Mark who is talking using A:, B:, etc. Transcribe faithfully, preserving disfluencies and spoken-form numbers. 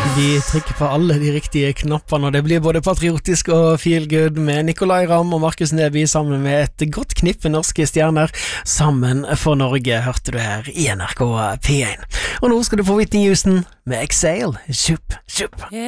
A: Vi trykker på alle de riktige knappene, og det blir både patriotisk og feel good med Nicolai Ramm og Markus Neby sammen med et godt knippe norske stjerner. Sammen for Norge, hørte du her i N R K P én. Og nå skal du få Whitney Houston med Exhale. Sjup, sjup.